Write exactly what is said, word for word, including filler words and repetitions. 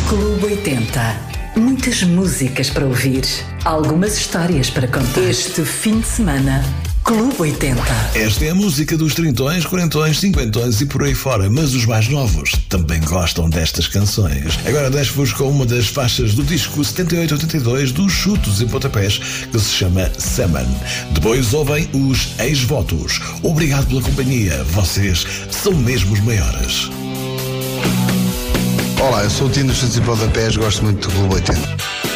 Clube oitenta. Muitas músicas para ouvir, algumas histórias para contar. Este fim de semana, Clube oitenta. Esta é a música dos trintões, quarentões, cinquentões e por aí fora, mas os mais novos também gostam destas canções. Agora deixo-vos com uma das faixas do disco setenta e oito oitenta e dois dos Chutos e Pontapés, que se chama Salmon. Depois ouvem os ex-votos. Obrigado pela companhia, vocês são mesmo os maiores. Olá, eu sou o Tino dos Chutos e Pontapés, gosto muito do Clube oitenta.